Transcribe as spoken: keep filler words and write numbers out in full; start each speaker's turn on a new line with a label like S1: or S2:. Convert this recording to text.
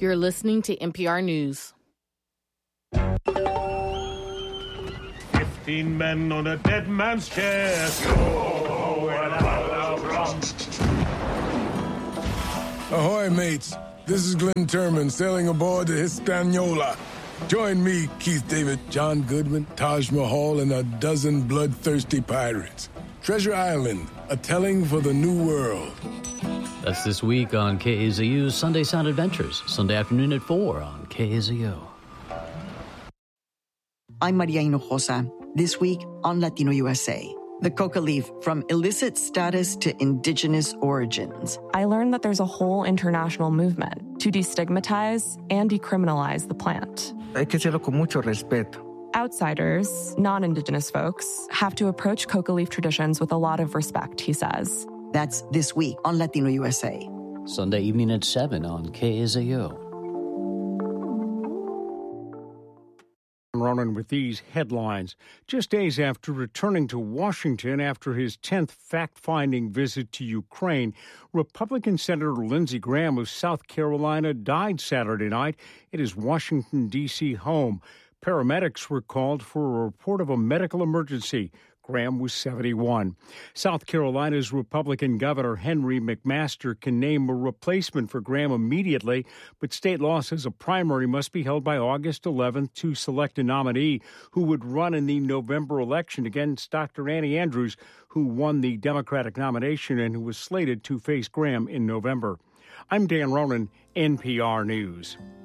S1: You're listening to N P R News.
S2: Fifteen men on a dead man's chest.
S3: Ahoy, mates. This is Glenn Turman sailing aboard the Hispaniola. Join me, Keith David, John Goodman, Taj Mahal, and a dozen bloodthirsty pirates. Treasure Island, a telling for the new world.
S4: That's this week on K A Z U's Sunday Sound Adventures, Sunday afternoon at four on K A Z U.
S5: I'm Maria Hinojosa. This week on Latino U S A, the coca leaf from illicit status to indigenous origins.
S6: I learned that there's a whole international movement to destigmatize and decriminalize the plant.
S7: Hay que hacerlo con mucho respeto.
S6: Outsiders, non-indigenous folks, have to approach coca leaf traditions with a lot of respect, he says.
S5: That's this week on Latino U S A.
S4: Sunday evening at seven on K A Z U.
S8: Ronan with these headlines. Just days after returning to Washington after his tenth fact-finding visit to Ukraine, Republican Senator Lindsey Graham of South Carolina died Saturday night at his Washington, D C home. Paramedics were called for a report of a medical emergency. Graham was seventy-one. South Carolina's Republican Governor Henry McMaster can name a replacement for Graham immediately, but state law says a primary must be held by August eleventh to select a nominee who would run in the November election against Doctor Annie Andrews, who won the Democratic nomination and who was slated to face Graham in November. I'm Dan Ronan, N P R News.